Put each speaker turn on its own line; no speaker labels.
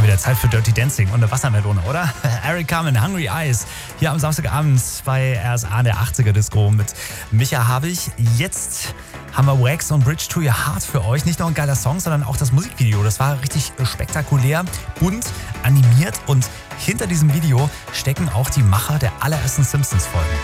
wieder Zeit für Dirty Dancing und eine Wassermelone, oder? Eric Carmen, Hungry Eyes, hier am Samstagabend bei RSA, der 80er Disco mit Micha Habich. Jetzt haben wir Wax und Bridge to Your Heart für euch. Nicht nur ein geiler Song, sondern auch das Musikvideo. Das war richtig spektakulär, bunt, animiert und hinter diesem Video stecken auch die Macher der allerersten Simpsons-Folgen.